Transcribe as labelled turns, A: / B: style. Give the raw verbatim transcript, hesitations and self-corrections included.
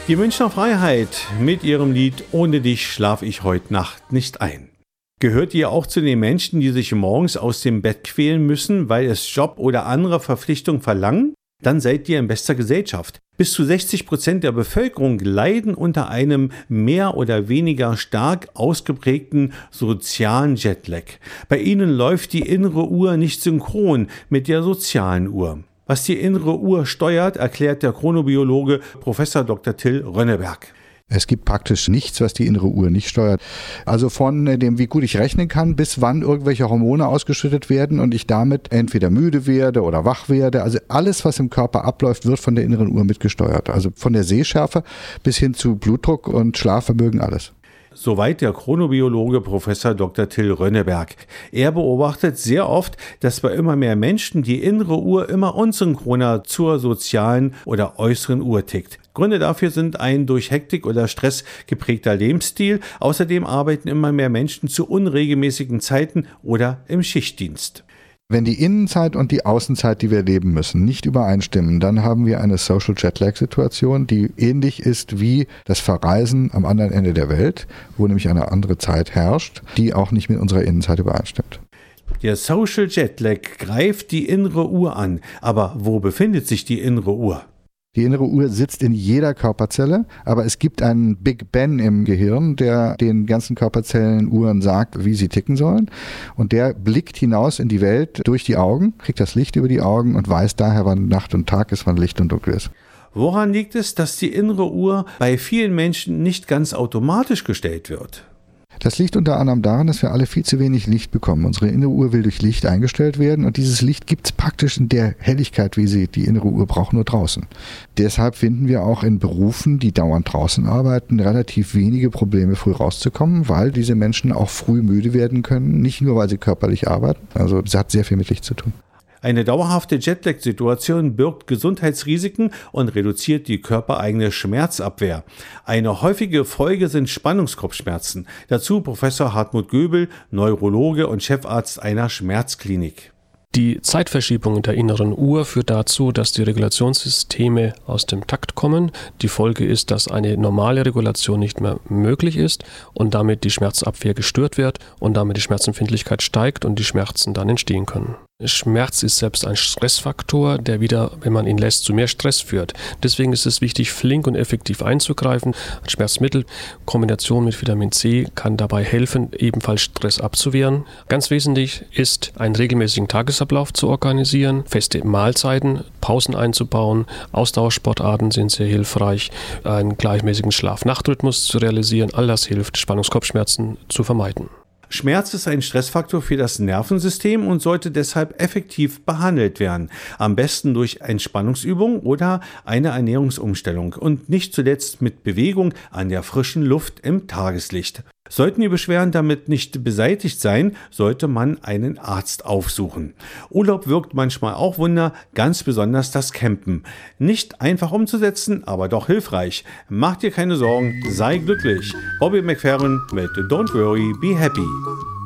A: Die Münchner Freiheit mit ihrem Lied Ohne dich schlaf ich heute Nacht nicht ein. Gehört ihr auch zu den Menschen, die sich morgens aus dem Bett quälen müssen, weil es Job oder andere Verpflichtungen verlangen? Dann seid ihr in bester Gesellschaft. Bis zu sechzig Prozent der Bevölkerung leiden unter einem mehr oder weniger stark ausgeprägten sozialen Jetlag. Bei ihnen läuft die innere Uhr nicht synchron mit der sozialen Uhr. Was die innere Uhr steuert, erklärt der Chronobiologe Professor Doktor Till Rönneberg.
B: Es gibt praktisch nichts, was die innere Uhr nicht steuert. Also von dem, wie gut ich rechnen kann, bis wann irgendwelche Hormone ausgeschüttet werden und ich damit entweder müde werde oder wach werde. Also alles, was im Körper abläuft, wird von der inneren Uhr mitgesteuert. Also von der Sehschärfe bis hin zu Blutdruck und Schlafvermögen, alles.
A: Soweit der Chronobiologe Professor Doktor Till Rönneberg. Er beobachtet sehr oft, dass bei immer mehr Menschen die innere Uhr immer unsynchroner zur sozialen oder äußeren Uhr tickt. Gründe dafür sind ein durch Hektik oder Stress geprägter Lebensstil. Außerdem arbeiten immer mehr Menschen zu unregelmäßigen Zeiten oder im Schichtdienst.
B: Wenn die Innenzeit und die Außenzeit, die wir leben müssen, nicht übereinstimmen, dann haben wir eine Social Jetlag-Situation, die ähnlich ist wie das Verreisen am anderen Ende der Welt, wo nämlich eine andere Zeit herrscht, die auch nicht mit unserer Innenzeit übereinstimmt.
A: Der Social Jetlag greift die innere Uhr an. Aber wo befindet sich die innere Uhr?
B: Die innere Uhr sitzt in jeder Körperzelle, aber es gibt einen Big Ben im Gehirn, der den ganzen Körperzellen Uhren sagt, wie sie ticken sollen. Und der blickt hinaus in die Welt durch die Augen, kriegt das Licht über die Augen und weiß daher, wann Nacht und Tag ist, wann Licht und Dunkel ist.
A: Woran liegt es, dass die innere Uhr bei vielen Menschen nicht ganz automatisch gestellt wird?
B: Das liegt unter anderem daran, dass wir alle viel zu wenig Licht bekommen. Unsere innere Uhr will durch Licht eingestellt werden und dieses Licht gibt es praktisch in der Helligkeit, wie sie die innere Uhr braucht, nur draußen. Deshalb finden wir auch in Berufen, die dauernd draußen arbeiten, relativ wenige Probleme, früh rauszukommen, weil diese Menschen auch früh müde werden können, nicht nur, weil sie körperlich arbeiten. Also es hat sehr viel mit Licht zu tun.
A: Eine dauerhafte Jetlag-Situation birgt Gesundheitsrisiken und reduziert die körpereigene Schmerzabwehr. Eine häufige Folge sind Spannungskopfschmerzen. Dazu Professor Hartmut Göbel, Neurologe und Chefarzt einer Schmerzklinik.
C: Die Zeitverschiebung in der inneren Uhr führt dazu, dass die Regulationssysteme aus dem Takt kommen. Die Folge ist, dass eine normale Regulation nicht mehr möglich ist und damit die Schmerzabwehr gestört wird und damit die Schmerzempfindlichkeit steigt und die Schmerzen dann entstehen können. Schmerz ist selbst ein Stressfaktor, der wieder, wenn man ihn lässt, zu mehr Stress führt. Deswegen ist es wichtig, flink und effektiv einzugreifen. Ein Schmerzmittel, Kombination mit Vitamin C, kann dabei helfen, ebenfalls Stress abzuwehren. Ganz wesentlich ist, einen regelmäßigen Tagesablauf zu organisieren, feste Mahlzeiten, Pausen einzubauen. Ausdauersportarten sind sehr hilfreich, einen gleichmäßigen Schlaf-Nacht-Rhythmus zu realisieren. All das hilft, Spannungskopfschmerzen zu vermeiden.
A: Schmerz ist ein Stressfaktor für das Nervensystem und sollte deshalb effektiv behandelt werden. Am besten durch Entspannungsübungen oder eine Ernährungsumstellung und nicht zuletzt mit Bewegung an der frischen Luft im Tageslicht. Sollten die Beschwerden damit nicht beseitigt sein, sollte man einen Arzt aufsuchen. Urlaub wirkt manchmal auch Wunder, ganz besonders das Campen. Nicht einfach umzusetzen, aber doch hilfreich. Mach dir keine Sorgen, sei glücklich. Bobby McFerrin mit Don't Worry, Be Happy.